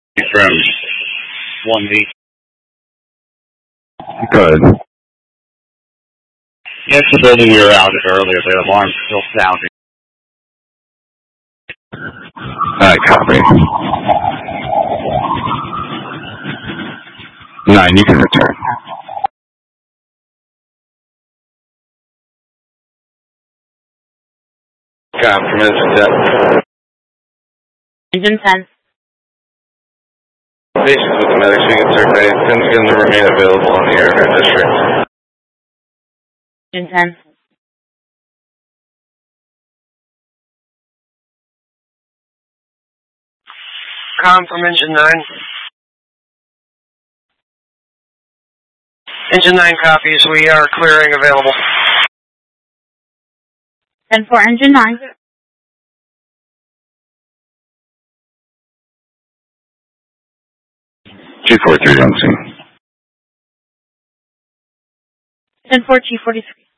from 1B. Good. Yes, the building we were out at earlier, the alarm's still sounding. Alright, copy. 9, you can return. Confirmation 10. Engine 10. Patients with the medics being surveyed, 10's going to remain available in the area district. Engine 10. Com from Engine 9. Engine 9 copies. We are clearing available. 10-4, Engine 9. 243 on scene. 10-4, Chief 43.